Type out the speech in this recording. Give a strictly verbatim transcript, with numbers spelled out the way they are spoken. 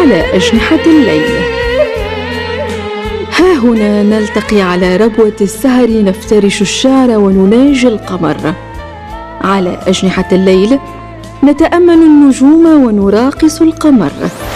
على أجنحة الليل. ها هنا نلتقي على ربوة السهر، نفترش الشعر ونناجي القمر. على أجنحة الليل نتأمل النجوم ونراقص القمر.